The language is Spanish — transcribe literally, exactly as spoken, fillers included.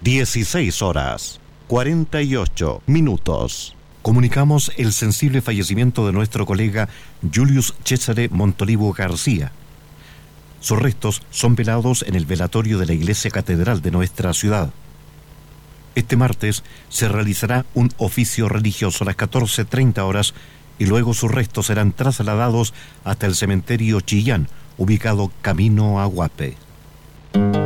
dieciséis horas, cuarenta y ocho minutos. Comunicamos el sensible fallecimiento de nuestro colega Julius Cesare Montolivo García. Sus restos son velados en el velatorio de la Iglesia Catedral de nuestra ciudad. Este martes se realizará un oficio religioso a las catorce treinta horas y luego sus restos serán trasladados hasta el cementerio Chillán, ubicado camino a Huape.